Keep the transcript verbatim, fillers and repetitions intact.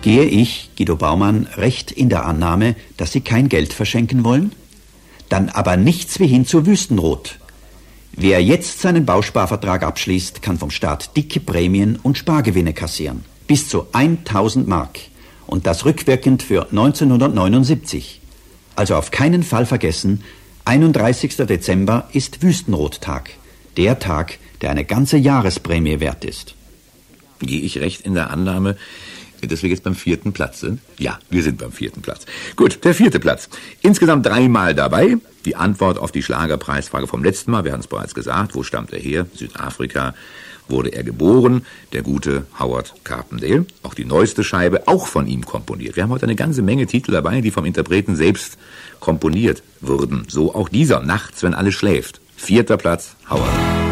Gehe ich, Guido Baumann, recht in der Annahme, dass Sie kein Geld verschenken wollen? Dann aber nichts wie hin zu Wüstenrot. Wer jetzt seinen Bausparvertrag abschließt, kann vom Staat dicke Prämien und Spargewinne kassieren. Bis zu tausend Mark. Und das rückwirkend für neunzehnhundertneunundsiebzig. Also auf keinen Fall vergessen, einunddreißigster Dezember ist Wüstenrottag. Der Tag, der eine ganze Jahresprämie wert ist. Gehe ich recht in der Annahme, dass wir jetzt beim vierten Platz sind? Ja, wir sind beim vierten Platz. Gut, der vierte Platz. Insgesamt dreimal dabei. Die Antwort auf die Schlagerpreisfrage vom letzten Mal, wir hatten es bereits gesagt, wo stammt er her? Südafrika. Wurde er geboren, der gute Howard Carpendale. Auch die neueste Scheibe, auch von ihm komponiert. Wir haben heute eine ganze Menge Titel dabei, die vom Interpreten selbst komponiert wurden. So auch dieser, Nachts, wenn alles schläft. Vierter Platz, Howard.